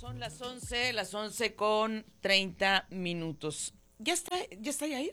Son las 11 con 30 minutos. ¿Ya está Yair?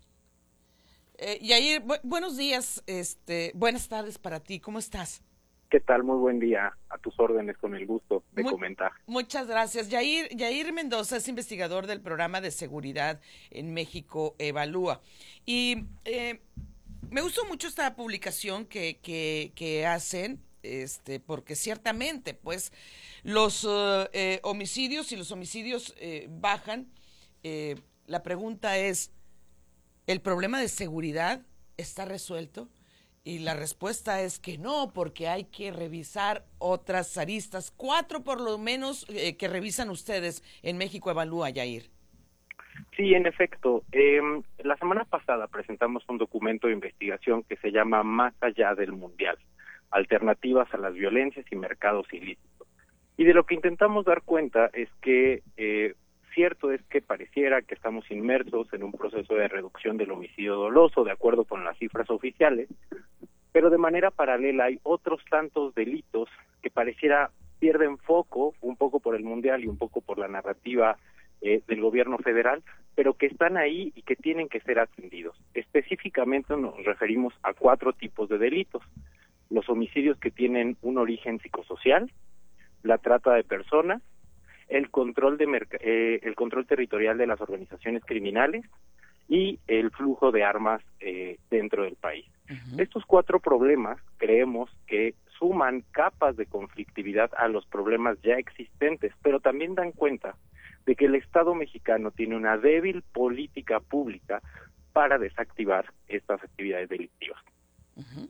Yair, buenos días, buenas tardes para ti, ¿cómo estás? ¿Qué tal? Muy buen día. A tus órdenes, con el gusto de comentar. Muchas gracias. Yair Mendoza es investigador del programa de seguridad en México Evalúa. Y me gustó mucho esta publicación que hacen, porque ciertamente, pues, los homicidios y los homicidios bajan. La pregunta es, ¿el problema de seguridad está resuelto? Y la respuesta es que no, porque hay que revisar otras aristas. 4 por lo menos que revisan ustedes en México Evalúa, Yair. Sí, en efecto. La semana pasada presentamos un documento de investigación que se llama Más allá del Mundial, alternativas a las violencias y mercados ilícitos. Y de lo que intentamos dar cuenta es que cierto es que pareciera que estamos inmersos en un proceso de reducción del homicidio doloso, de acuerdo con las cifras oficiales, pero de manera paralela hay otros tantos delitos que pareciera pierden foco, un poco por el Mundial y un poco por la narrativa del gobierno federal, pero que están ahí y que tienen que ser atendidos. Específicamente nos referimos a 4 tipos de delitos: los homicidios que tienen un origen psicosocial, la trata de personas, el control territorial de las organizaciones criminales y el flujo de armas dentro del país. Uh-huh. Estos 4 problemas creemos que suman capas de conflictividad a los problemas ya existentes, pero también dan cuenta de que el Estado mexicano tiene una débil política pública para desactivar estas actividades delictivas. Uh-huh.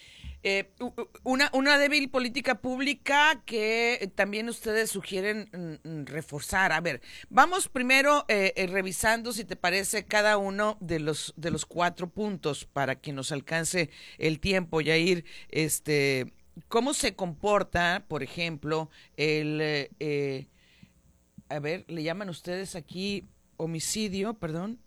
Una débil política pública que también ustedes sugieren reforzar. A ver, vamos primero revisando, si te parece, cada uno de los 4 puntos para que nos alcance el tiempo, Yair. ¿Cómo se comporta, por ejemplo, a ver, le llaman ustedes aquí homicidio, perdón,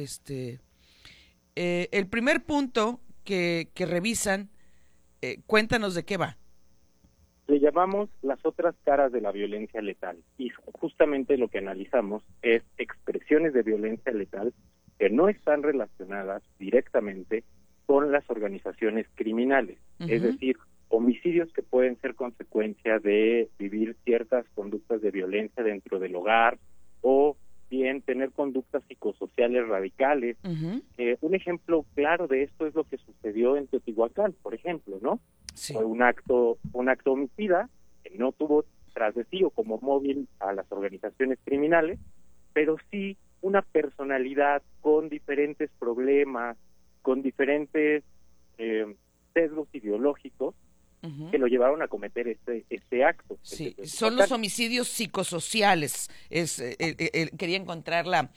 el primer punto que revisan, cuéntanos de qué va. Le llamamos las otras caras de la violencia letal, y justamente lo que analizamos es expresiones de violencia letal que no están relacionadas directamente con las organizaciones criminales. Uh-huh. Es decir, homicidios que pueden ser consecuencia de vivir ciertas conductas de violencia dentro del hogar, o bien tener conductas psicosociales radicales. Uh-huh. Un ejemplo claro de esto es lo que sucedió en Teotihuacán, por ejemplo, ¿no? Sí. Fue un acto homicida que no tuvo tras de sí o como móvil a las organizaciones criminales, pero sí una personalidad con diferentes problemas, con diferentes sesgos ideológicos, uh-huh, que lo llevaron a cometer este acto. Sí, son los homicidios psicosociales. Quería encontrar la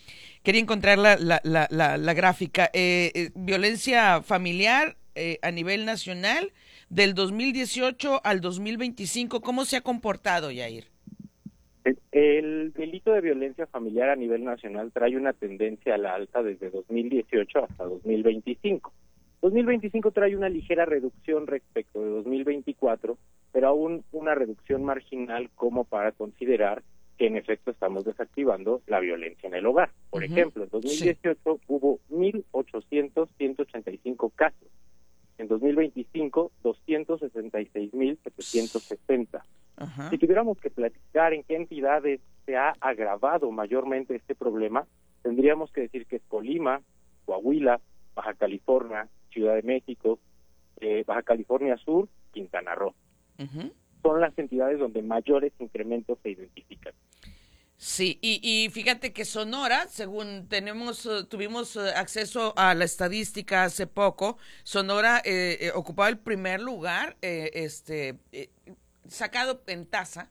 gráfica. Violencia familiar a nivel nacional del 2018 al 2025. ¿Cómo se ha comportado, Yair? El delito de violencia familiar a nivel nacional trae una tendencia a la alta desde 2018 hasta 2025. 2025 trae una ligera reducción respecto de 2024, pero aún una reducción marginal como para considerar que en efecto estamos desactivando la violencia en el hogar. Por uh-huh, ejemplo, en 2018 sí, hubo 1,185 casos. En 2025, 266,760. Uh-huh. Si tuviéramos que platicar en qué entidades se ha agravado mayormente este problema, tendríamos que decir que es Colima, Coahuila, Baja California, Ciudad de México, Baja California Sur, Quintana Roo. Uh-huh. Son las entidades donde mayores incrementos se identifican. Sí, y fíjate que Sonora, según tuvimos acceso a la estadística hace poco, Sonora ocupaba el primer lugar, sacado en tasa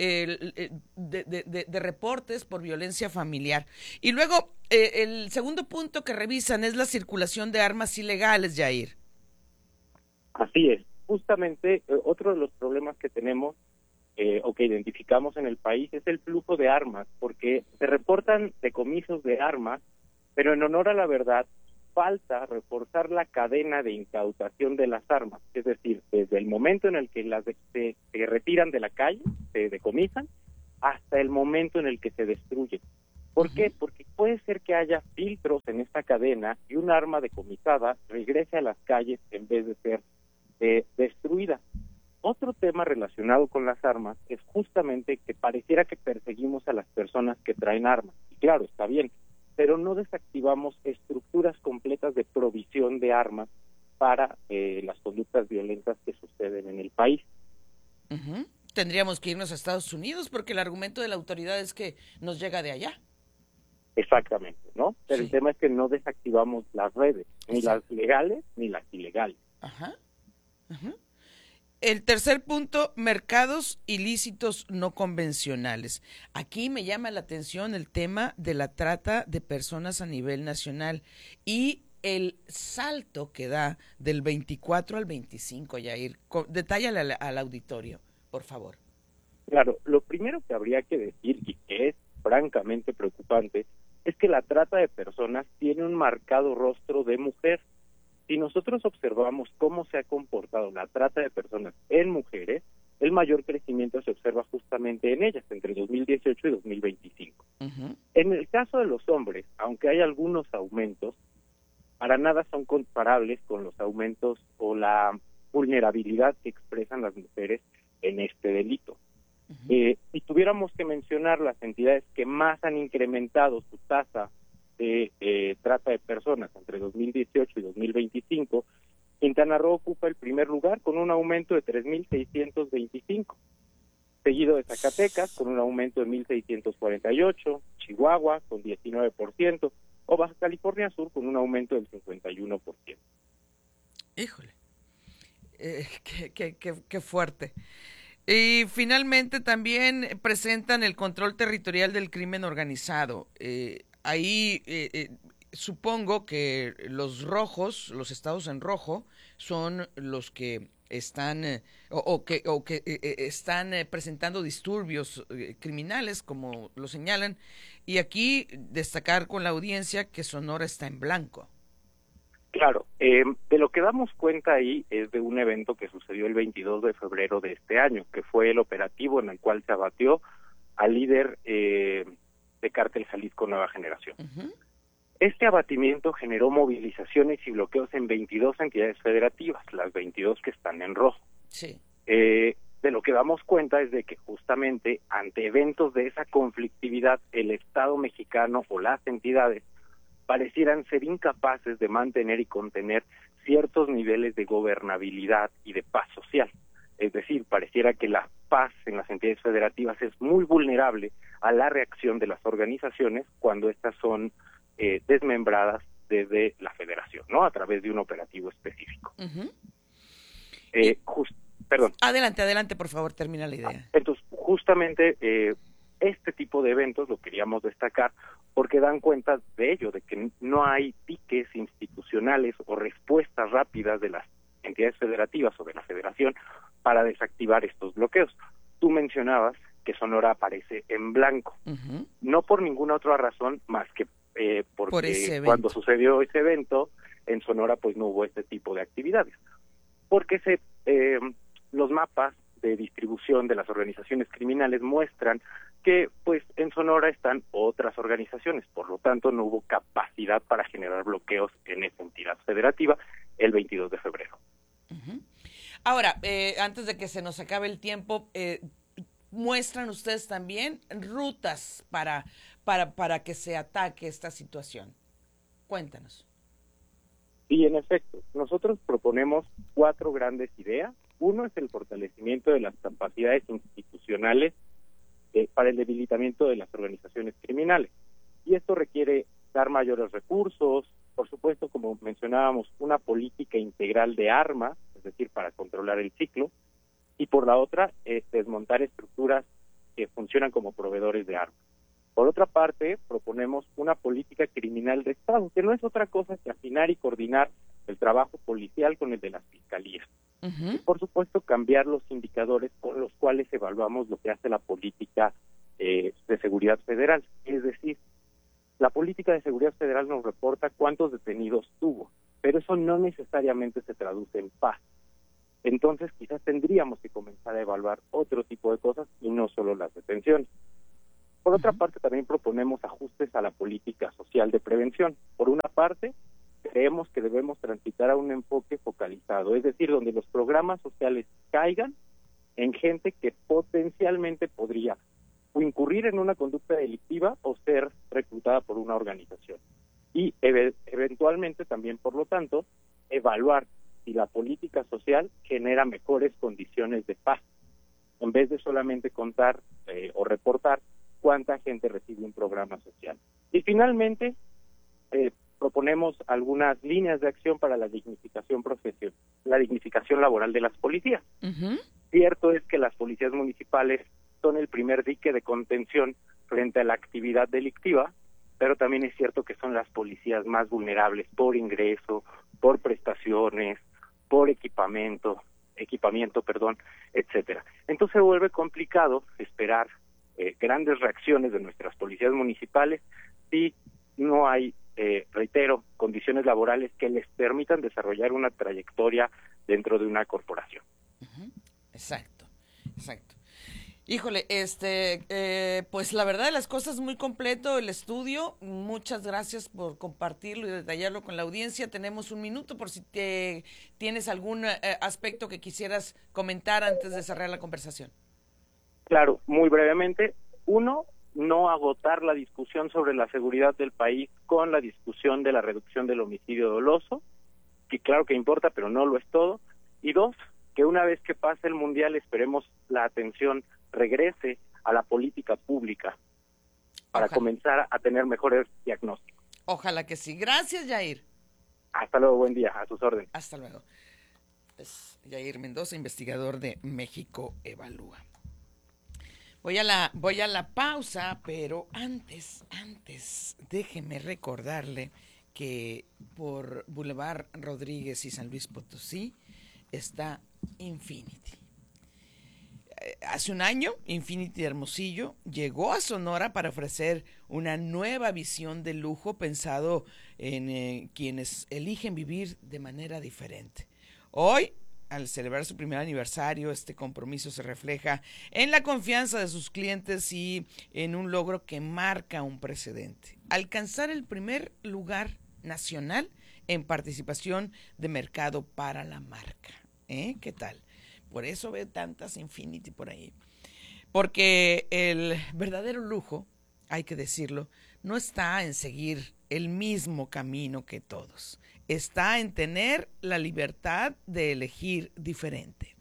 de reportes por violencia familiar. Y luego, el segundo punto que revisan es la circulación de armas ilegales, Yair. Así es. Justamente, otro de los problemas que tenemos o que identificamos en el país es el flujo de armas, porque se reportan decomisos de armas, pero en honor a la verdad, falta reforzar la cadena de incautación de las armas, es decir, desde el momento en el que las se retiran de la calle, se decomisan, hasta el momento en el que se destruyen. ¿Por qué? Porque puede ser que haya filtros en esta cadena y un arma decomisada regrese a las calles en vez de ser destruida. Otro tema relacionado con las armas es justamente que pareciera que perseguimos a las personas que traen armas. Y claro, está bien, pero no desactivamos estructuras completas de provisión de armas para las conductas violentas que suceden en el país. Tendríamos que irnos a Estados Unidos porque el argumento de la autoridad es que nos llega de allá. Exactamente, ¿no? Pero sí, el tema es que no desactivamos las redes, ni las legales ni las ilegales. El tercer punto, mercados ilícitos no convencionales. Aquí me llama la atención el tema de la trata de personas a nivel nacional y el salto que da del 24 al 25, Yair. Detállale al auditorio, por favor. Claro, lo primero que habría que decir, y que es francamente preocupante, es que la trata de personas tiene un marcado rostro de mujer. Si nosotros observamos cómo se ha comportado la trata de personas en mujeres, el mayor crecimiento se observa justamente en ellas, entre 2018 y 2025. En el caso de los hombres, aunque hay algunos aumentos, para nada son comparables con los aumentos o la vulnerabilidad que expresan las mujeres en este delito. Si tuviéramos que mencionar las entidades que más han incrementado su tasa de trata de personas entre 2018 y 2025, Quintana Roo ocupa el primer lugar con un aumento de 3.625, seguido de Zacatecas con un aumento de 1.648, Chihuahua con 19%, o Baja California Sur con un aumento del 51%. Híjole, qué fuerte. Y finalmente también presentan el control territorial del crimen organizado. Ahí supongo que los rojos, los estados en rojo, son los que están están presentando disturbios criminales, como lo señalan. Y aquí destacar con la audiencia que Sonora está en blanco. Claro, de lo que damos cuenta ahí es de un evento que sucedió el 22 de febrero de este año, que fue el operativo en el cual se abatió al líder de Cártel Jalisco Nueva Generación. Este abatimiento generó movilizaciones y bloqueos en 22 entidades federativas, las 22 que están en rojo. Sí. De lo que damos cuenta es de que justamente ante eventos de esa conflictividad, el Estado mexicano o las entidades parecieran ser incapaces de mantener y contener ciertos niveles de gobernabilidad y de paz social. Es decir, pareciera que la paz en las entidades federativas es muy vulnerable a la reacción de las organizaciones cuando estas son desmembradas desde la federación, ¿no? A través de un operativo específico. Perdón. Adelante, por favor, termina la idea. Entonces, justamente este tipo de eventos lo queríamos destacar porque dan cuenta de ello, de que no hay piques institucionales o respuestas rápidas de las entidades federativas o de la federación para desactivar estos bloqueos. Tú mencionabas que Sonora aparece en blanco, no por ninguna otra razón más que porque cuando sucedió ese evento en Sonora pues no hubo este tipo de actividades, porque los mapas de distribución de las organizaciones criminales muestran que pues en Sonora están otras organizaciones, por lo tanto no hubo capacidad para generar bloqueos en esa entidad federativa el 22 de febrero. Ahora, antes de que se nos acabe el tiempo, ¿muestran ustedes también rutas para que se ataque esta situación? Cuéntanos. Sí, en efecto, nosotros proponemos 4 grandes ideas. Uno es el fortalecimiento de las capacidades institucionales para el debilitamiento de las organizaciones criminales. Y esto requiere dar mayores recursos, por supuesto, como mencionábamos, una política integral de armas, es decir, para controlar el ciclo, y por la otra, desmontar estructuras que funcionan como proveedores de armas. Por otra parte, proponemos una política criminal de Estado, que no es otra cosa que afinar y coordinar el trabajo policial con el de las fiscalías. Y por supuesto, cambiar los indicadores con los cuales evaluamos lo que hace la política de seguridad federal. Es decir, la política de seguridad federal nos reporta cuántos detenidos tuvo, pero eso no necesariamente se traduce en paz. Entonces, quizás tendríamos que comenzar a evaluar otro tipo de cosas y no solo las detenciones. Por otra parte, también proponemos ajustes a la política social de prevención. Por una parte, creemos que debemos transitar a un enfoque focalizado, es decir, donde los programas sociales caigan en gente que potencialmente podría o incurrir en una conducta delictiva o ser reclutada por una organización. Y eventualmente también, por lo tanto, evaluar si la política social genera mejores condiciones de paz, en vez de solamente contar o reportar cuánta gente recibe un programa social. Y finalmente, proponemos algunas líneas de acción para la dignificación laboral de las policías. Uh-huh. Cierto es que las policías municipales son el primer dique de contención frente a la actividad delictiva, pero también es cierto que son las policías más vulnerables por ingreso, por prestaciones, por equipamiento, etcétera. Entonces se vuelve complicado esperar grandes reacciones de nuestras policías municipales si no hay, reitero, condiciones laborales que les permitan desarrollar una trayectoria dentro de una corporación. Uh-huh. Exacto. Híjole, pues la verdad de las cosas, muy completo el estudio. Muchas gracias por compartirlo y detallarlo con la audiencia. Tenemos un minuto por si tienes algún aspecto que quisieras comentar antes de cerrar la conversación. Claro, muy brevemente. Uno, no agotar la discusión sobre la seguridad del país con la discusión de la reducción del homicidio doloso, que claro que importa, pero no lo es todo. Y dos, que una vez que pase el Mundial, esperemos la atención regrese a la política pública para comenzar a tener mejores diagnósticos. Ojalá que sí. Gracias, Yair. Hasta luego, buen día, a sus órdenes. Hasta luego. Es Yair Mendoza, investigador de México Evalúa. Voy a la pausa, pero antes, déjeme recordarle que por Boulevard Rodríguez y San Luis Potosí está Infinity. Hace un año, Infinity Hermosillo llegó a Sonora para ofrecer una nueva visión de lujo pensado en quienes eligen vivir de manera diferente. Hoy, al celebrar su primer aniversario, este compromiso se refleja en la confianza de sus clientes y en un logro que marca un precedente: alcanzar el primer lugar nacional en participación de mercado para la marca. ¿Qué tal? Por eso ve tantas Infinity por ahí. Porque el verdadero lujo, hay que decirlo, no está en seguir el mismo camino que todos. Está en tener la libertad de elegir diferente.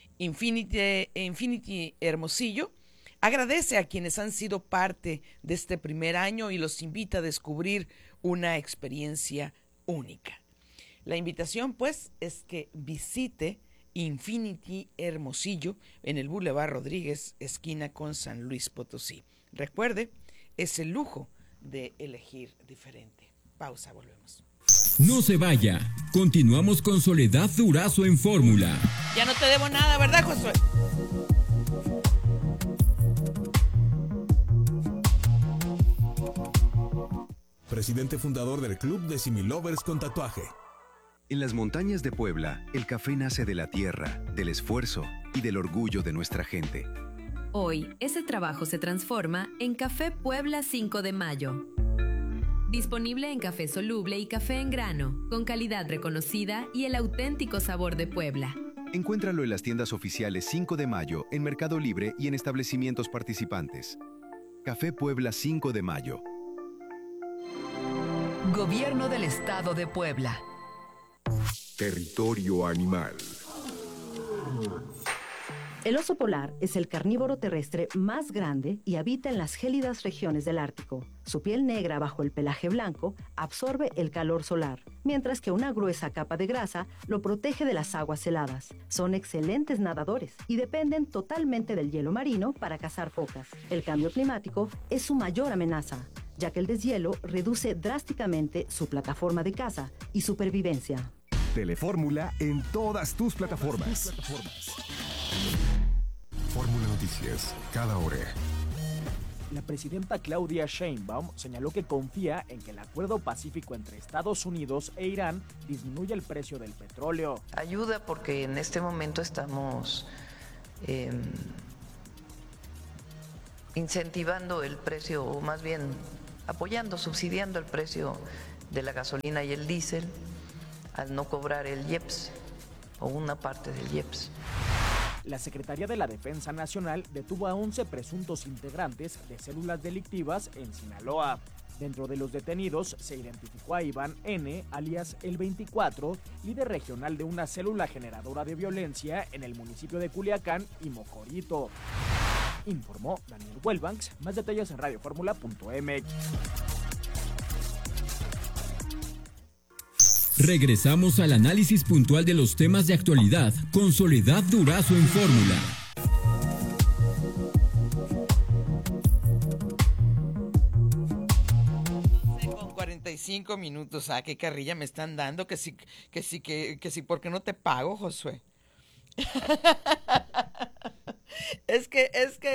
Infinity Hermosillo agradece a quienes han sido parte de este primer año y los invita a descubrir una experiencia única. La invitación, pues, es que visite Infinity Hermosillo en el Boulevard Rodríguez, esquina con San Luis Potosí. Recuerde, es el lujo de elegir diferente. Pausa, volvemos. No se vaya. Continuamos con Soledad Durazo en Fórmula. Ya no te debo nada, ¿verdad, Josué? Presidente fundador del Club de Similovers con Tatuaje. En las montañas de Puebla, el café nace de la tierra, del esfuerzo y del orgullo de nuestra gente. Hoy, ese trabajo se transforma en Café Puebla 5 de Mayo. Disponible en café soluble y café en grano, con calidad reconocida y el auténtico sabor de Puebla. Encuéntralo en las tiendas oficiales 5 de Mayo, en Mercado Libre y en establecimientos participantes. Café Puebla 5 de Mayo. Gobierno del Estado de Puebla. Territorio animal. El oso polar es el carnívoro terrestre más grande y habita en las gélidas regiones del Ártico. Su piel negra bajo el pelaje blanco absorbe el calor solar, mientras que una gruesa capa de grasa lo protege de las aguas heladas. Son excelentes nadadores y dependen totalmente del hielo marino para cazar focas. El cambio climático es su mayor amenaza, ya que el deshielo reduce drásticamente su plataforma de caza y supervivencia. Telefórmula en todas tus plataformas. Fórmula Noticias, cada hora. La presidenta Claudia Sheinbaum señaló que confía en que el acuerdo pacífico entre Estados Unidos e Irán disminuya el precio del petróleo. Ayuda porque en este momento estamos incentivando el precio, o más bien apoyando, subsidiando el precio de la gasolina y el diésel al no cobrar el IEPS o una parte del IEPS. La Secretaría de la Defensa Nacional detuvo a 11 presuntos integrantes de células delictivas en Sinaloa. Dentro de los detenidos se identificó a Iván N., alias El 24, líder regional de una célula generadora de violencia en el municipio de Culiacán y Mocorito. Informó Daniel Huelbanks. Más detalles en radioformula.mx. Regresamos al análisis puntual de los temas de actualidad con Soledad Durazo en Fórmula. Con 45 minutos, qué carrilla me están dando, que sí, ¿por qué no te pago, Josué? Es que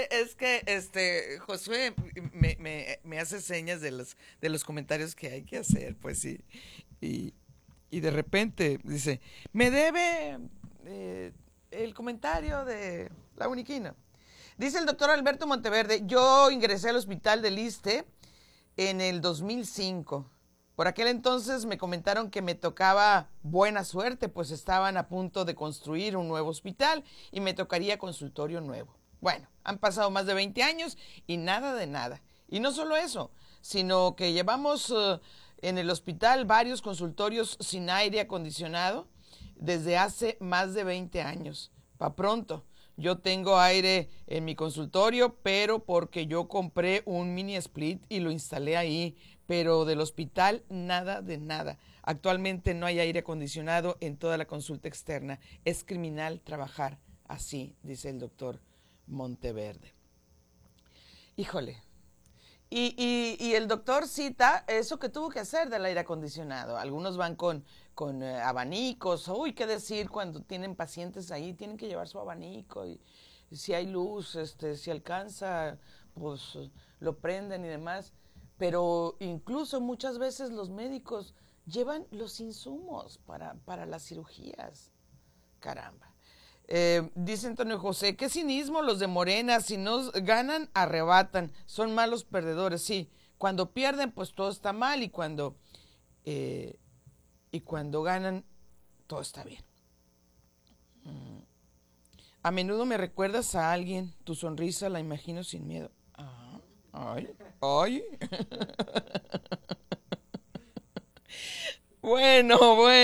Josué me hace señas de los comentarios que hay que hacer, pues sí, y de repente dice, me debe el comentario de la Uniquina. Dice el doctor Alberto Monteverde, yo ingresé al hospital del ISSSTE en el 2005. Por aquel entonces me comentaron que me tocaba buena suerte, pues estaban a punto de construir un nuevo hospital y me tocaría consultorio nuevo. Bueno, han pasado más de 20 años y nada de nada. Y no solo eso, sino que llevamos en el hospital varios consultorios sin aire acondicionado desde hace más de 20 años. Pa' pronto, yo tengo aire en mi consultorio, pero porque yo compré un mini split y lo instalé ahí, pero del hospital nada de nada. Actualmente no hay aire acondicionado en toda la consulta externa. Es criminal trabajar así, dice el doctor Monteverde. Híjole. Y el doctor cita eso que tuvo que hacer del aire acondicionado. Algunos van con abanicos. Uy, qué decir cuando tienen pacientes ahí, tienen que llevar su abanico. Y si hay luz, si alcanza, pues lo prenden y demás. Pero incluso muchas veces los médicos llevan los insumos para las cirugías. Caramba. Dice Antonio José, qué cinismo los de Morena, si no ganan, arrebatan, son malos perdedores. Sí, cuando pierden, pues todo está mal, y cuando ganan, todo está bien. A menudo me recuerdas a alguien, tu sonrisa la imagino sin miedo. Ay. Bueno.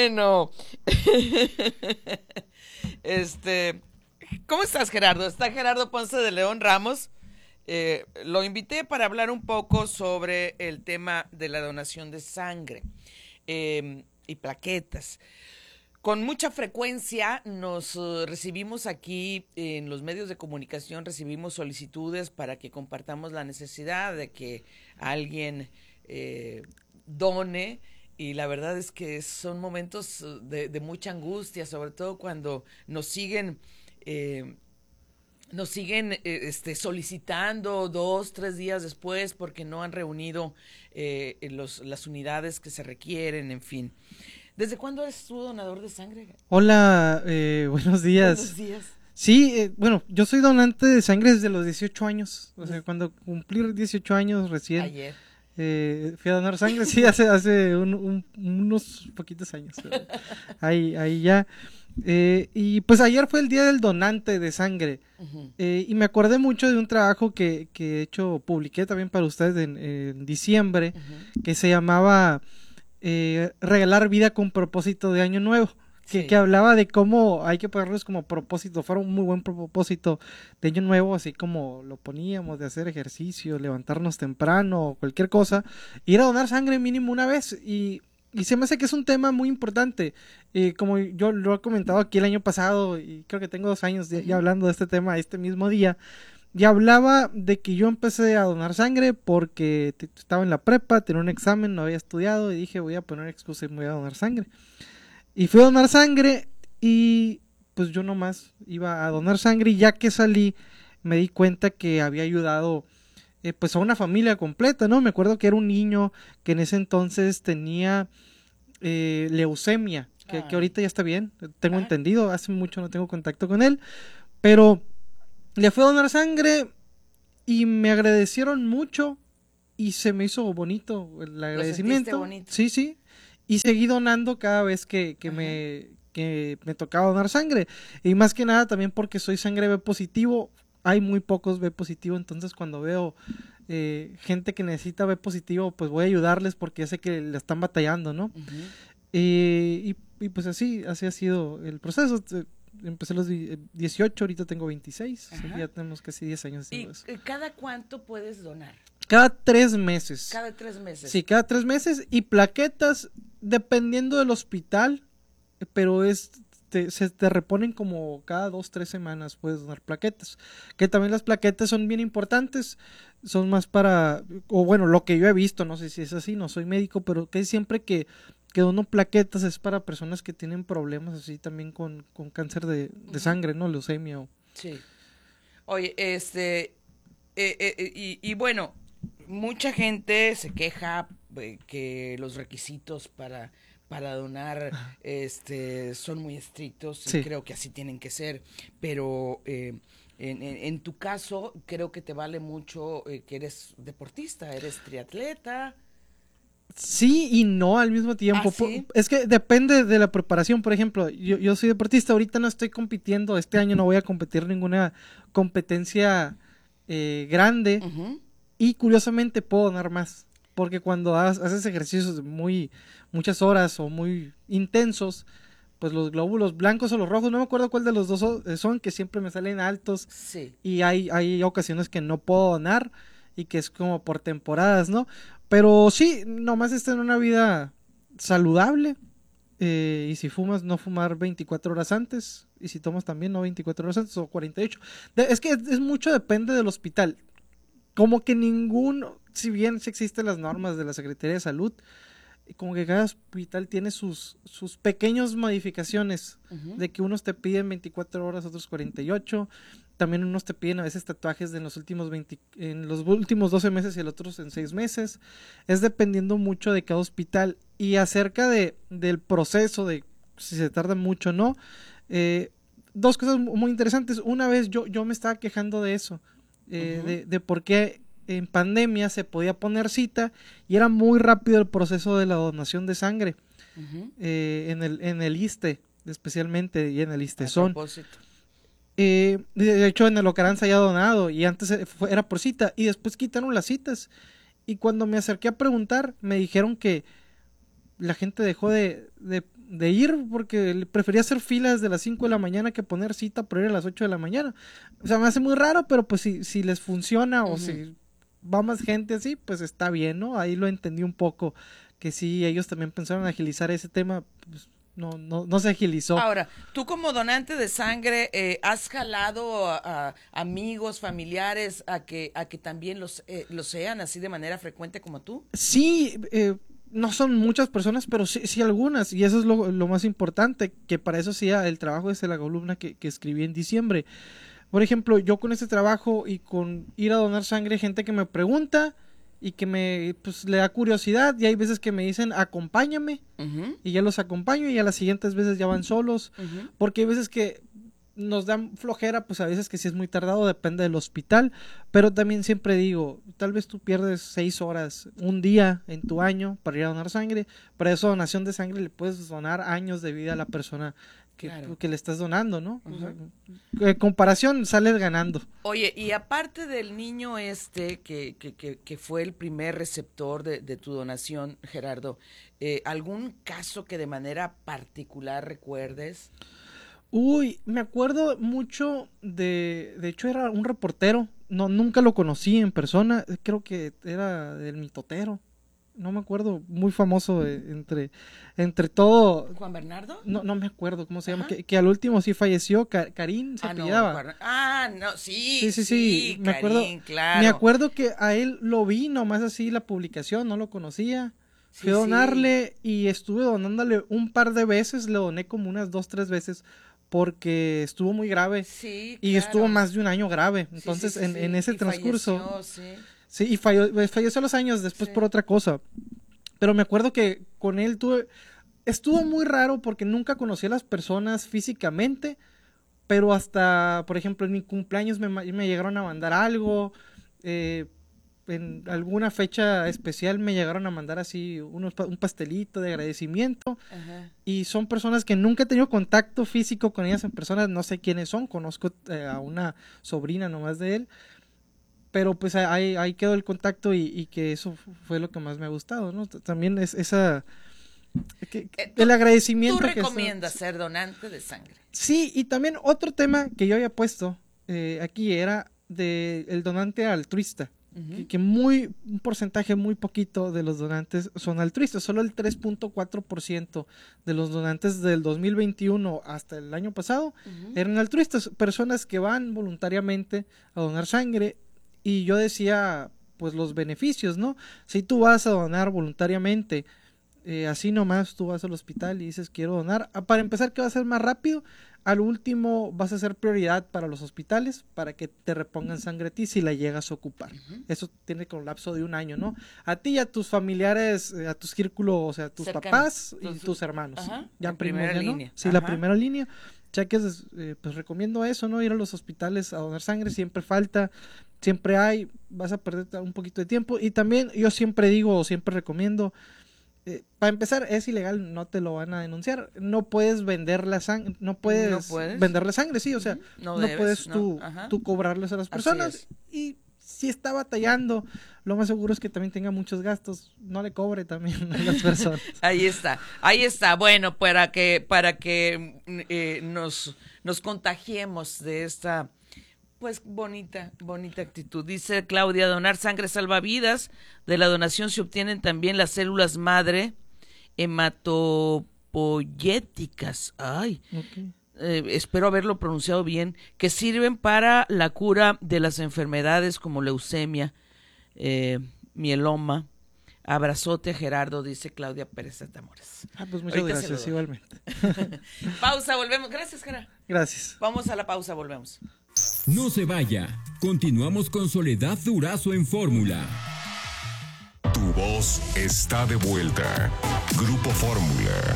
¿Cómo estás, Gerardo? Está Gerardo Ponce de León Ramos. Lo invité para hablar un poco sobre el tema de la donación de sangre y plaquetas. Con mucha frecuencia nos recibimos aquí en los medios de comunicación, recibimos solicitudes para que compartamos la necesidad de que alguien done, y la verdad es que son momentos de mucha angustia, sobre todo cuando nos siguen solicitando 2, 3 días después porque no han reunido las unidades que se requieren, en fin. ¿Desde cuándo eres tú donador de sangre? Hola, buenos días. Buenos días. Sí, bueno, yo soy donante de sangre desde los 18 años. O sea, cuando cumplí 18 años recién. Ayer. Fui a donar sangre, sí, hace unos poquitos años. Ahí ya. Y pues ayer fue el día del donante de sangre. Uh-huh. Y me acordé mucho de un trabajo que de hecho publiqué también para ustedes en diciembre, uh-huh, que se llamaba Regalar vida con propósito de año nuevo, que hablaba de cómo hay que ponerlos como propósito, fuera un muy buen propósito de año nuevo, así como lo poníamos, de hacer ejercicio, levantarnos temprano, cualquier cosa, ir a donar sangre mínimo una vez. Y se me hace que es un tema muy importante, como yo lo he comentado aquí el año pasado, y creo que tengo 2 años ya hablando de este tema este mismo día. Y hablaba de que yo empecé a donar sangre porque estaba en la prepa, tenía un examen, no había estudiado, y dije, voy a poner excusa y me voy a donar sangre. Y fui a donar sangre, y pues yo nomás iba a donar sangre, y ya que salí me di cuenta que había ayudado pues a una familia completa, ¿no? Me acuerdo que era un niño que en ese entonces tenía leucemia, que ahorita ya está bien, tengo entendido, hace mucho no tengo contacto con él, pero le fui a donar sangre y me agradecieron mucho y se me hizo bonito el agradecimiento. Bonito. Sí, sí. Y seguí donando cada vez que me tocaba donar sangre. Y más que nada también porque soy sangre B positivo. Hay muy pocos B positivo, entonces cuando veo gente que necesita B positivo, pues voy a ayudarles porque ya sé que la están batallando, ¿no? Y pues así ha sido el proceso. Empecé a los 18, ahorita tengo 26, o sea, ya tenemos casi 10 años haciendo eso. ¿Y cada cuánto puedes donar? Cada 3 meses. Cada 3 meses. Sí, cada 3 meses. Y plaquetas, dependiendo del hospital, pero se te reponen como cada 2-3 semanas puedes donar plaquetas. Que también las plaquetas son bien importantes, son más para, o bueno, lo que yo he visto, no sé si es así, no soy médico, pero que siempre que dono plaquetas es para personas que tienen problemas así también con cáncer de sangre, ¿no? Leucemia. Sí. Oye, y bueno, mucha gente se queja que los requisitos para donar son muy estrictos, sí. Y creo que así tienen que ser, pero en tu caso creo que te vale mucho que eres deportista, eres triatleta. Sí y no al mismo tiempo. ¿Sí? Es que depende de la preparación. Por ejemplo, yo soy deportista, ahorita no estoy compitiendo, este año no voy a competir en ninguna competencia grande, y curiosamente puedo donar más, porque cuando haces ejercicios de muchas horas o muy intensos, pues los glóbulos blancos o los rojos, no me acuerdo cuál de los dos son, que siempre me salen altos, sí. Y hay ocasiones que no puedo donar y que es como por temporadas, ¿no? Pero sí, nomás en una vida saludable, y si fumas, no fumar 24 horas antes, y si tomas también, no 24 horas antes o 48. Es que es mucho, depende del hospital. Como que si bien sí existen las normas de la Secretaría de Salud, como que cada hospital tiene sus pequeñas modificaciones, de que unos te piden 24 horas, otros 48, también unos te piden a veces tatuajes en los últimos 12 meses y el otros en 6 meses, es dependiendo mucho de cada hospital. Y acerca del proceso, de si se tarda mucho o no, 2 cosas muy interesantes. Una vez yo me estaba quejando de eso, de por qué en pandemia se podía poner cita y era muy rápido el proceso de la donación de sangre, en el ISSSTE especialmente, y en el ISSSTEZON. De hecho en el Ocaranza ya donado, y antes era por cita y después quitaron las citas, y cuando me acerqué a preguntar me dijeron que la gente dejó de ir porque prefería hacer filas de las 5 de la mañana que poner cita por ir a las 8 de la mañana. O sea, me hace muy raro, pero pues si les funciona, o si va más gente así, pues está bien, ¿no? Ahí lo entendí un poco, que sí, ellos también pensaron agilizar ese tema, pues no se agilizó. Ahora, tú como donante de sangre, ¿has jalado a amigos, familiares a que también lo sean así de manera frecuente como tú? Sí, no son muchas personas, pero sí algunas, y eso es lo más importante, que para eso sí el trabajo es la columna que escribí en diciembre. Por ejemplo, yo con este trabajo y con ir a donar sangre, gente que me pregunta y que le da curiosidad, y hay veces que me dicen acompáñame, y ya los acompaño, y a las siguientes veces ya van solos, porque hay veces que nos dan flojera, pues a veces que si es muy tardado, depende del hospital, pero también siempre digo, tal vez tú pierdes 6 horas, un día en tu año para ir a donar sangre, para esa donación de sangre le puedes donar años de vida a la persona que le estás donando, ¿no? O sea, en comparación sales ganando. Oye, y aparte del niño que fue el primer receptor de tu donación, Gerardo, ¿algún caso que de manera particular recuerdes? Uy, me acuerdo mucho de hecho era un reportero, nunca lo conocí en persona, creo que era del Mitotero. No me acuerdo, muy famoso entre todo. ¿Juan Bernardo? No me acuerdo cómo se llama, que al último sí falleció, Karim se apellidaba. Sí, me acuerdo, Karim, claro. Me acuerdo que a él lo vi nomás así la publicación, no lo conocía. Fui a donarle y estuve donándole un par de veces, le doné como unas 2-3 veces porque estuvo muy grave. Sí, y claro. Estuvo más de un año grave. Entonces en ese transcurso falleció, sí, y falleció a los años después por otra cosa. Pero me acuerdo que con él estuvo muy raro porque nunca conocí a las personas físicamente, pero hasta, por ejemplo, en mi cumpleaños me llegaron a mandar algo, en alguna fecha especial me llegaron a mandar así un pastelito de agradecimiento. Ajá. Y son personas que nunca he tenido contacto físico con ellas en persona, no sé quiénes son, conozco a una sobrina nomás de él, pero pues ahí quedó el contacto y que eso fue lo que más me ha gustado, ¿no? También es esa... el agradecimiento. ¿Tú recomiendas ser donante de sangre? Sí, y también otro tema que yo había puesto aquí era el donante altruista. Uh-huh. Que un porcentaje muy poquito de los donantes son altruistas, solo el 3.4% de los donantes del 2021 hasta el año pasado eran altruistas, personas que van voluntariamente a donar sangre. Y yo decía, pues los beneficios, ¿no? Si tú vas a donar voluntariamente, así nomás tú vas al hospital y dices quiero donar, para empezar que va a ser más rápido, al último vas a ser prioridad para los hospitales para que te repongan sangre a ti si la llegas a ocupar. Eso tiene con un lapso de 1 año, ¿no? A ti y a tus familiares, a tu círculo, o sea, tus papás y tus hermanos. Ajá. Ya primera línea. ¿No? Sí, la primera línea. Ya que pues recomiendo eso, ¿no? Ir a los hospitales a donar sangre, siempre falta, siempre hay, vas a perder un poquito de tiempo. Y también yo siempre digo, siempre recomiendo, para empezar, es ilegal, no te lo van a denunciar, no puedes vender la sangre, no puedes vender la sangre, sí, o sea, no puedes tú cobrarles a las personas, y si está batallando, lo más seguro es que también tenga muchos gastos, no le cobre también a las personas. Ahí está, bueno, para que nos contagiemos de esta pues bonita actitud. Dice Claudia, donar sangre salva vidas. De la donación se obtienen también las células madre hematopoyéticas. Ay, okay. Espero haberlo pronunciado bien, que sirven para la cura de las enfermedades como leucemia, mieloma. Abrazote a Gerardo, dice Claudia Pérez de Tamores. Pues muchas gracias, igualmente. Pausa, volvemos. Gracias, Gerardo. Gracias. Vamos a la pausa, volvemos. No se vaya. Continuamos con Soledad Durazo en Fórmula. Tu voz está de vuelta. Grupo Fórmula.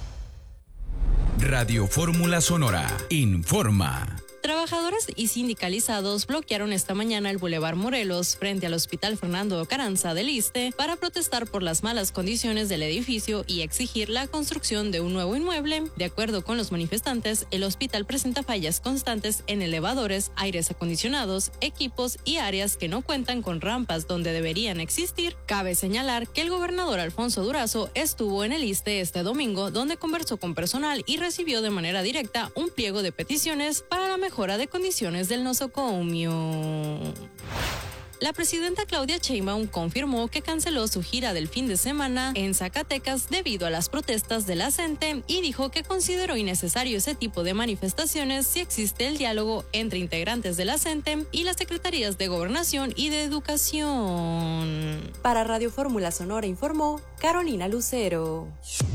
Radio Fórmula Sonora informa. Trabajadores y sindicalizados bloquearon esta mañana el Boulevard Morelos frente al Hospital Fernando Carranza del Iste para protestar por las malas condiciones del edificio y exigir la construcción de un nuevo inmueble. De acuerdo con los manifestantes, el hospital presenta fallas constantes en elevadores, aires acondicionados, equipos y áreas que no cuentan con rampas donde deberían existir. Cabe señalar que el gobernador Alfonso Durazo estuvo en el Iste este domingo, donde conversó con personal y recibió de manera directa un pliego de peticiones para la mejora de condiciones del nosocomio. La presidenta Claudia Sheinbaum confirmó que canceló su gira del fin de semana en Zacatecas debido a las protestas de la CENTE y dijo que consideró innecesario ese tipo de manifestaciones si existe el diálogo entre integrantes de la CENTE y las secretarías de Gobernación y de Educación. Para Radio Fórmula Sonora informó Carolina Lucero.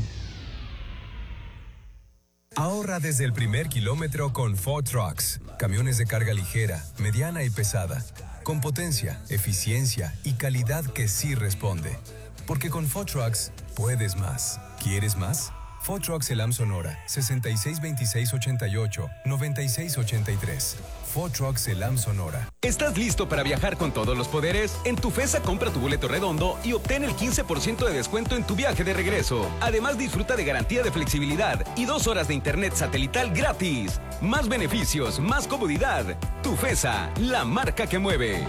Ahorra desde el primer kilómetro con Ford Trucks. Camiones de carga ligera, mediana y pesada. Con potencia, eficiencia y calidad que sí responde. Porque con Ford Trucks puedes más. ¿Quieres más? Ford Trucks Elam Sonora, 662688-9683. Ford Trucks Elam Sonora. ¿Estás listo para viajar con todos los poderes? En Tufesa compra tu boleto redondo y obtén el 15% de descuento en tu viaje de regreso. Además, disfruta de garantía de flexibilidad y 2 horas de internet satelital gratis. Más beneficios, más comodidad. Tufesa, la marca que mueve.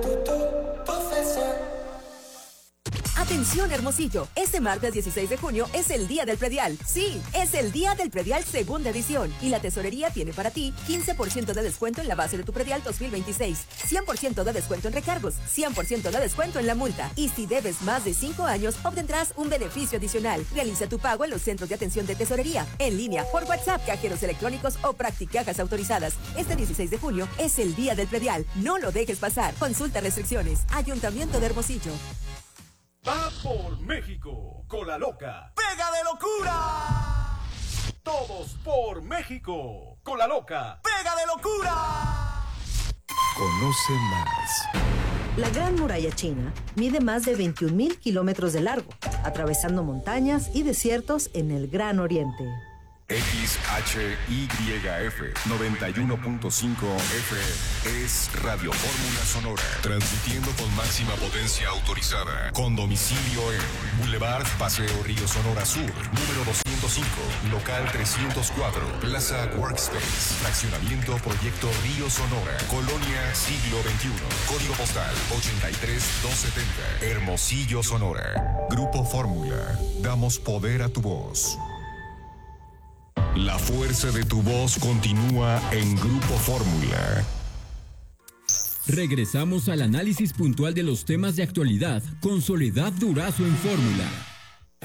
Atención, Hermosillo, este martes 16 de junio es el Día del Predial. Sí, es el Día del Predial segunda edición y la Tesorería tiene para ti 15% de descuento en la base de tu predial 2026, 100% de descuento en recargos, 100% de descuento en la multa y si debes más de 5 años obtendrás un beneficio adicional. Realiza tu pago en los centros de atención de Tesorería, en línea, por WhatsApp, cajeros electrónicos o Practicajas autorizadas. Este 16 de junio es el Día del Predial. No lo dejes pasar. Consulta restricciones. Ayuntamiento de Hermosillo. Va por México, Cola Loca. ¡Pega de locura! Todos por México, Cola Loca. ¡Pega de locura! Conoce más. La Gran Muralla China mide más de 21,000 kilómetros de largo, atravesando montañas y desiertos en el Gran Oriente. XHYF 91.5 FM es Radio Fórmula Sonora, transmitiendo con máxima potencia autorizada, con domicilio en Boulevard Paseo Río Sonora Sur, número 205, local 304, Plaza Workspace, fraccionamiento Proyecto Río Sonora, Colonia Siglo XXI, código postal 83270, Hermosillo, Sonora. Grupo Fórmula, damos poder a tu voz. La fuerza de tu voz continúa en Grupo Fórmula. Regresamos al análisis puntual de los temas de actualidad con Soledad Durazo en Fórmula.